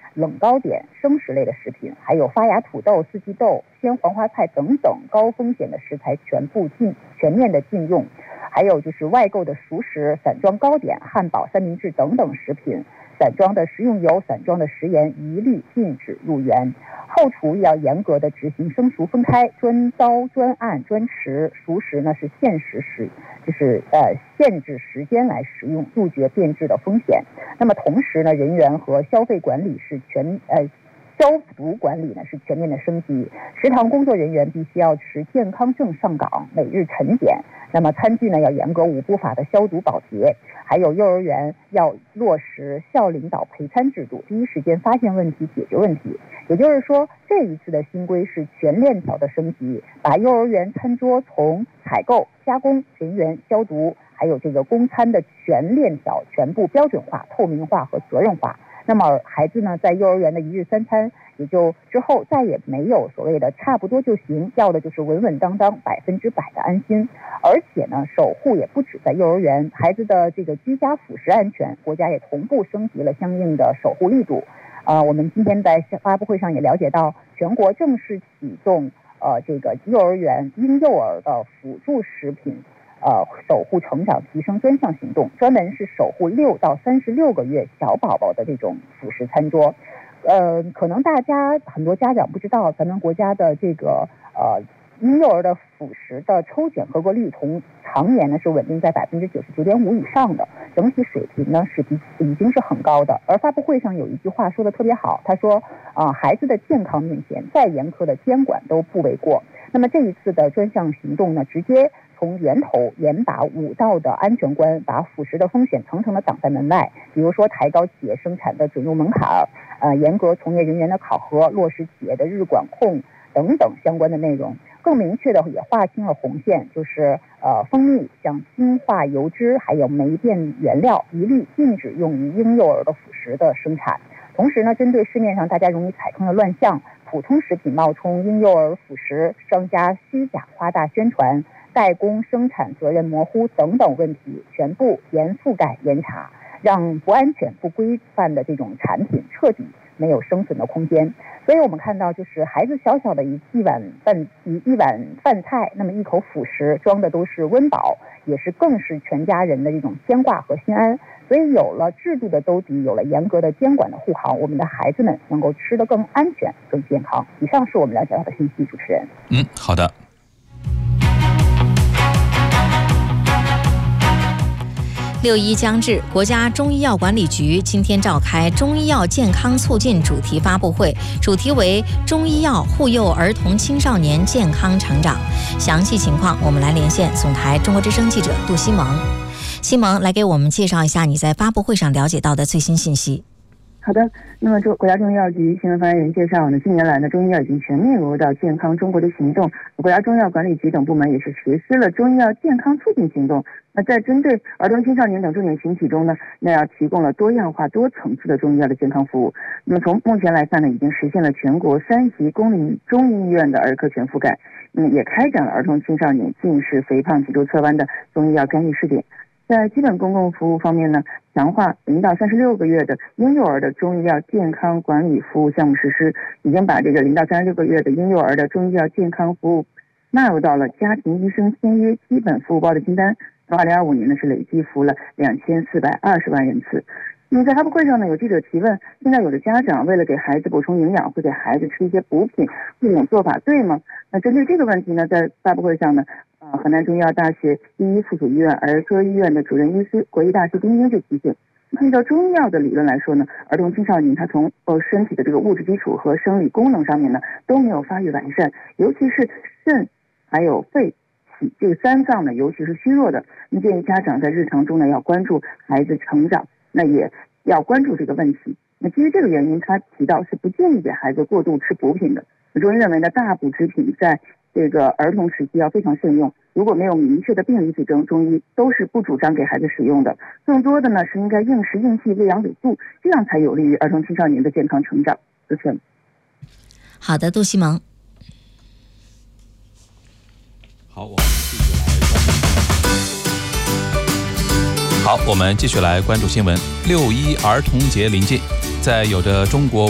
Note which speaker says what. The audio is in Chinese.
Speaker 1: 冷糕点、生食类的食品，还有发芽土豆、四季豆、鲜黄花菜等等高风险的食材全面的禁用。还有就是外购的熟食、散装糕点、汉堡、三明治等等食品，散装的食用油、散装的食盐一律禁止入园。后厨要严格的执行生熟分开，专刀、专案、专持，熟食呢是限制时间来食用，杜绝变质的风险。那么同时呢，人员和消费管理是消毒管理呢是全面的升级，食堂工作人员必须要持健康证上岗，每日晨检。那么餐具呢要严格5不法的消毒保洁，还有幼儿园要落实校领导陪餐制度，第一时间发现问题解决问题。也就是说，这一次的新规是全链条的升级，把幼儿园餐桌从采购、加工、人员、消毒，还有这个供餐的全链条全部标准化、透明化和责任化。那么孩子呢，在幼儿园的一日三餐，也就之后再也没有所谓的差不多就行，要的就是稳稳当当100%的安心。而且呢，守护也不止在幼儿园，孩子的这个居家辅食安全，国家也同步升级了相应的守护力度。我们今天在发布会上也了解到，全国正式启动这个幼儿园婴幼儿的辅助食品守护成长提升专项行动，专门是守护6到36个月小宝宝的这种辅食餐桌。可能很多家长不知道，咱们国家的这个婴幼儿的辅食的抽检合格率从常年呢是稳定在99.5%以上的，整体水平呢已经是很高的。而发布会上有一句话说的特别好，他说孩子的健康面前再严苛的监管都不为过。那么这一次的专项行动呢，直接从源头严把5道的安全关，把辅食的风险层层的挡在门外。比如说抬高企业生产的准入门槛，严格从业人员的考核，落实企业的日管控等等相关的内容。更明确的也划清了红线，就是蜂蜜、像氢化油脂还有酶变原料一律禁止用于婴幼儿的辅食的生产。同时呢，针对市面上大家容易踩坑的乱象，普通食品冒充婴幼儿辅食，商家虚假夸大宣传，代工生产责任模糊等等问题，全部严覆盖严查，让不安全不规范的这种产品彻底没有生存的空间。所以我们看到，就是孩子小小的一碗饭菜，那么一口辅食装的都是温饱，也是更是全家人的这种牵挂和心安。所以有了制度的兜底，有了严格的监管的护航，我们的孩子们能够吃得更安全更健康。以上是我们了解到的信息，主持人。
Speaker 2: 好的。
Speaker 3: 6·1将至，国家中医药管理局今天召开中医药健康促进主题发布会，主题为中医药护佑儿童青少年健康成长。详细情况我们来连线总台中国之声记者杜西蒙。西蒙，来给我们介绍一下你在发布会上了解到的最新信息。
Speaker 4: 好的，那么国家中医药局新闻发言人介绍近年来呢，中医药已经全面融入到健康中国的行动，国家中医药管理局等部门也是实施了中医药健康促进行动。那在针对儿童青少年等重点群体中呢，那要提供了多样化多层次的中医药的健康服务。那么从目前来看呢，已经实现了全国3级公立中医医院的儿科全覆盖，也开展了儿童青少年近视、肥胖、脊柱侧弯的中医药干预试点。在基本公共服务方面呢，强化0到36个月的婴幼儿的中医药健康管理服务项目实施，已经把这个0到36个月的婴幼儿的中医药健康服务纳入到了家庭医生签约基本服务包的清单。2025年呢是累计服务了2420万人次。那么在发布会上呢，有记者提问，现在有的家长为了给孩子补充营养，会给孩子吃一些补品，这种做法对吗？那针对这个问题呢，在发布会上呢，河南中医药大学第一附属医院儿科医院的主任医师国医大师丁英就提醒，按照中医药的理论来说呢，儿童青少年他从身体的这个物质基础和生理功能上面呢都没有发育完善，尤其是肾还有肺脾这个3脏呢，尤其是虚弱的。建议家长在日常中呢要关注孩子成长，那也要关注这个问题。那基于这个原因，他提到是不建议给孩子过度吃补品的。中医认为呢，大补之品在这个儿童时期要非常慎用，如果没有明确的病理指征，中医都是不主张给孩子使用的。更多的呢是应该应时应气，喂养有度，这样才有利于儿童青少年的健康成长。主持人。
Speaker 3: 好的，杜西蒙。
Speaker 2: 好，我们继续来关注新闻。6·1儿童节临近，在有着中国